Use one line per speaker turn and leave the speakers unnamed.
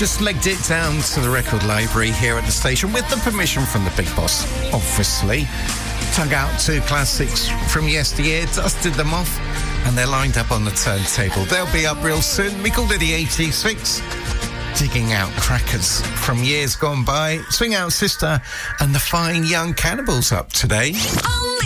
Just legged it down to the record library here at the station with the permission from the big boss, obviously. Tug out 2 classics from yesteryear, dusted them off, and they're lined up on the turntable. They'll be up real soon. We called it the 86, digging out crackers from years gone by. Swing Out Sister and the Fine Young Cannibals up today.